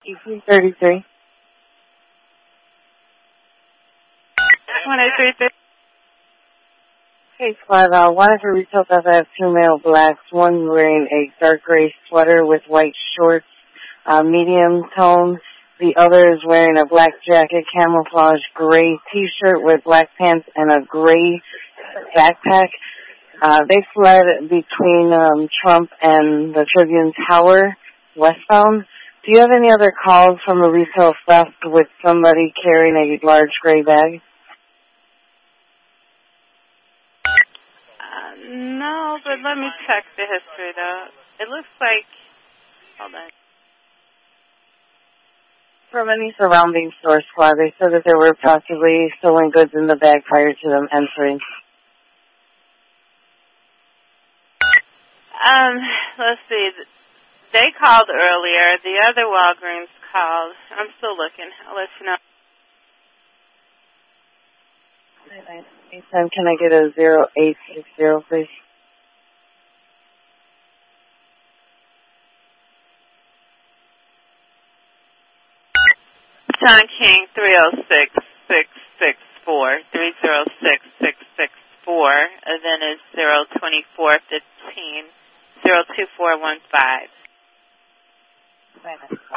EP33. 1833. Hey, Squad. One for retail theft. I have two male blacks. One wearing a dark gray sweater with white shorts, medium tone. The other is wearing a black jacket, camouflage gray T-shirt with black pants and a gray backpack. They fled between Trump and the Tribune Tower, westbound. Do you have any other calls from a retail theft with somebody carrying a large gray bag? No, but let me check the history, though. It looks like... Hold on. From any surrounding store, Squad, they said that there were possibly stolen goods in the bag prior to them entering. Let's see. They called earlier. The other Walgreens called. I'm still looking. I'll let you know. Can I get a 0860, please? John King, 306-664, 306-664, and then it's 02415, 02415.